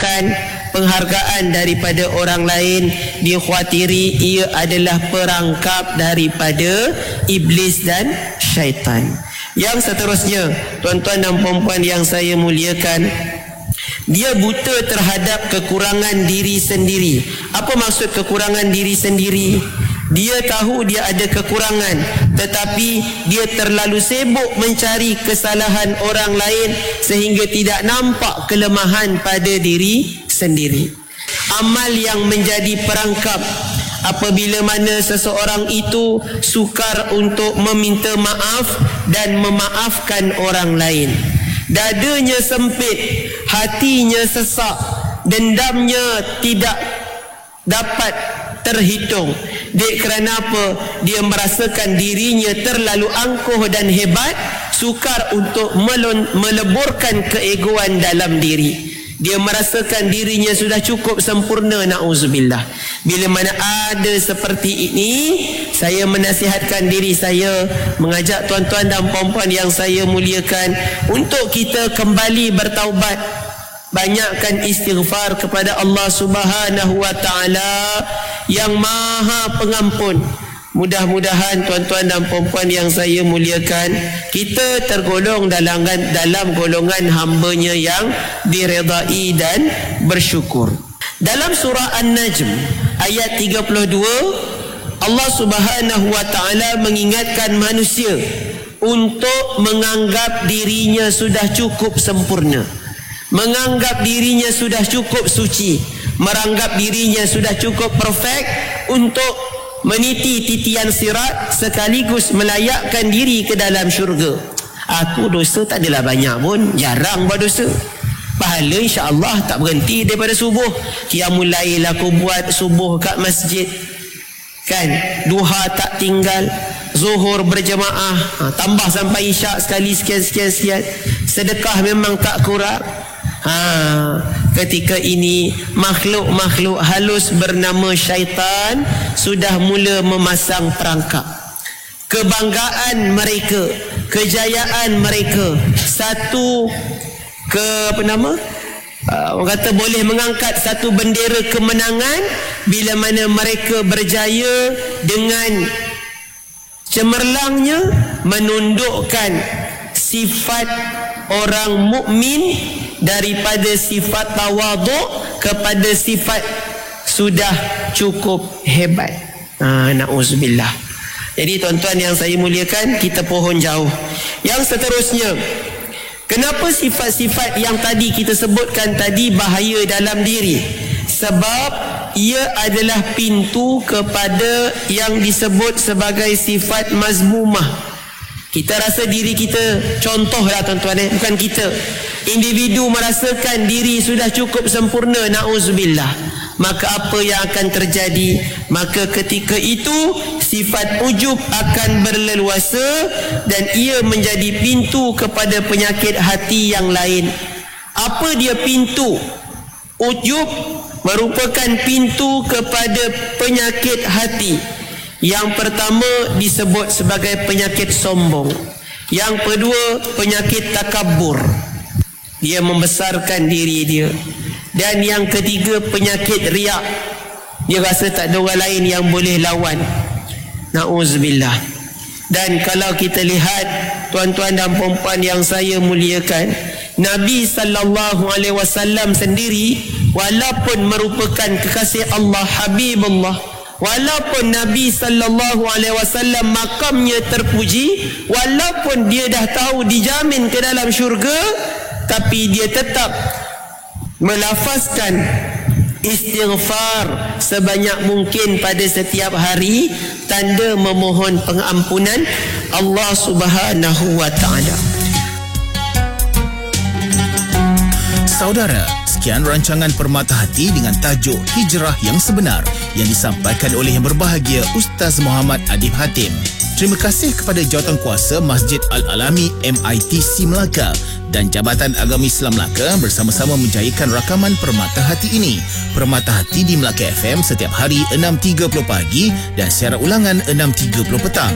mendapatkan penghargaan daripada orang lain, dikhawatiri ia adalah perangkap daripada iblis dan syaitan. Yang seterusnya, tuan-tuan dan puan-puan yang saya muliakan, dia buta terhadap kekurangan diri sendiri. Apa maksud kekurangan diri sendiri? Dia tahu dia ada kekurangan, tetapi dia terlalu sibuk mencari kesalahan orang lain sehingga tidak nampak kelemahan pada diri sendiri. Amal yang menjadi perangkap apabila mana seseorang itu sukar untuk meminta maaf dan memaafkan orang lain. Dadanya sempit, hatinya sesak, dendamnya tidak dapat terhitung. Dek kerana apa? Dia merasakan dirinya terlalu angkuh dan hebat, sukar untuk meleburkan keegoan dalam diri. Dia merasakan dirinya sudah cukup sempurna, na'udzubillah. Bila mana ada seperti ini, saya menasihatkan diri saya, mengajak tuan-tuan dan puan-puan yang saya muliakan untuk kita kembali bertaubat, banyakkan istighfar kepada Allah Subhanahu wa taala yang Maha Pengampun. Mudah-mudahan tuan-tuan dan puan-puan yang saya muliakan, kita tergolong dalam golongan hamba-Nya yang diredai dan bersyukur. Dalam surah An-Najm ayat 32, Allah Subhanahu wa taala mengingatkan manusia untuk menganggap dirinya sudah cukup sempurna, menganggap dirinya sudah cukup suci, menganggap dirinya sudah cukup perfect untuk meniti titian sirat sekaligus melayakkan diri ke dalam syurga. Aku dosa tak adalah banyak pun, jarang buat dosa. Pahala insya-Allah tak berhenti daripada subuh. Qiyamul lail aku buat subuh kat masjid. Kan? Duha tak tinggal, zuhur berjemaah, tambah sampai isyak sekali sekian. Sedekah memang tak kurang. Ketika ini makhluk-makhluk halus bernama syaitan sudah mula memasang perangkap. Kebanggaan mereka, kejayaan mereka, satu orang kata boleh mengangkat satu bendera kemenangan bila mana mereka berjaya dengan cemerlangnya menundukkan sifat orang mukmin daripada sifat tawaduk kepada sifat sudah cukup hebat. Na'udzubillah. Jadi tuan-tuan yang saya muliakan, kita pohon jauh. Yang seterusnya, kenapa sifat-sifat yang tadi kita sebutkan tadi bahaya dalam diri? Sebab ia adalah pintu kepada yang disebut sebagai sifat mazmumah. Kita rasa diri kita, contohlah tuan-tuan, bukan kita, individu merasakan diri sudah cukup sempurna, na'udzubillah. Maka apa yang akan terjadi? Maka ketika itu sifat ujub akan berleluasa dan ia menjadi pintu kepada penyakit hati yang lain. Apa dia pintu? Ujub merupakan pintu kepada penyakit hati. Yang pertama disebut sebagai penyakit sombong. Yang kedua, penyakit takabur. Dia membesarkan diri dia. Dan yang ketiga, penyakit riak. Dia rasa tak ada orang lain yang boleh lawan. Na'udzubillah. Dan kalau kita lihat, tuan-tuan dan puan-puan yang saya muliakan, Nabi SAW sendiri, walaupun merupakan kekasih Allah, Habibullah, walaupun Nabi SAW makamnya terpuji, walaupun dia dah tahu dijamin ke dalam syurga, tapi dia tetap melafazkan istighfar sebanyak mungkin pada setiap hari, tanda memohon pengampunan Allah Subhanahu wa taala. Saudara, sekian rancangan Permata Hati dengan tajuk Hijrah yang Sebenar yang disampaikan oleh Yang Berbahagia Ustaz Muhammad Adib Hatim. Terima kasih kepada Jawatankuasa Masjid Al-Alami MITC Melaka dan Jabatan Agama Islam Melaka bersama-sama menjayakan rakaman Permata Hati ini. Permata Hati di Melaka FM setiap hari 6.30 pagi dan siaran ulangan 6.30 petang.